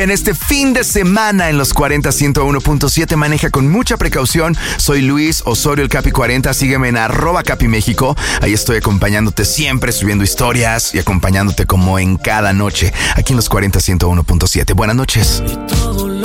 En este fin de semana en los 40 101.7, maneja con mucha precaución. Soy Luis Osorio, el Capi 40. Sígueme en @CapiMéxico. Ahí estoy acompañándote siempre, subiendo historias y acompañándote como en cada noche, aquí en los 40 101.7. Buenas noches.